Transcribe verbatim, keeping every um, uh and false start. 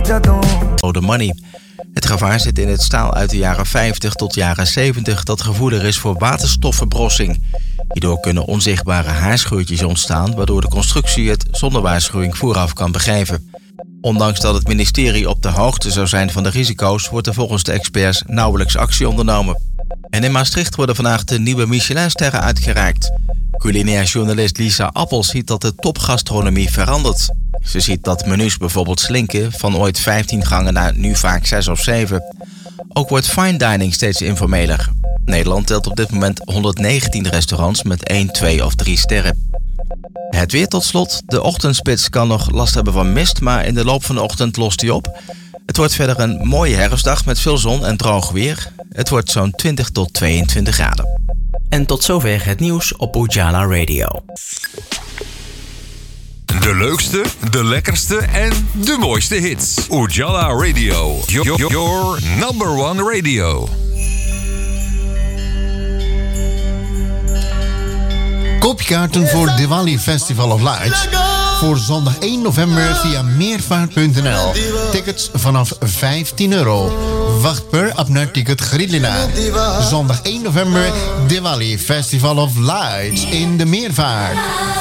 The money. Het gevaar zit in het staal uit de jaren vijftig tot jaren zeventig dat gevoelig is voor waterstofverbrossing. Hierdoor kunnen onzichtbare haarscheurtjes ontstaan, waardoor de constructie het zonder waarschuwing vooraf kan begeven. Ondanks dat het ministerie op de hoogte zou zijn van de risico's, wordt er volgens de experts nauwelijks actie ondernomen. En in Maastricht worden vandaag de nieuwe Michelinsterren uitgereikt. Culinair journalist Lisa Appel ziet dat de topgastronomie verandert. Ze ziet dat menus bijvoorbeeld slinken, van ooit vijftien gangen naar nu vaak zes of zeven. Ook wordt fine dining steeds informeler. Nederland telt op dit moment honderdnegentien restaurants met één, twee of drie sterren. Het weer tot slot. De ochtendspits kan nog last hebben van mist, maar in de loop van de ochtend lost die op. Het wordt verder een mooie herfstdag met veel zon en droog weer. Het wordt zo'n twintig tot tweeëntwintig graden. En tot zover het nieuws op Ujala Radio. De leukste, de lekkerste en de mooiste hits. Ujala Radio. Your, your number one radio. Koop je kaarten voor Diwali Festival of Lights voor zondag één november via meervaart punt n l. Tickets vanaf vijftien euro. Wacht per Apnar Ticket Gridlina. Zondag één november Diwali Festival of Lights in de Meervaart.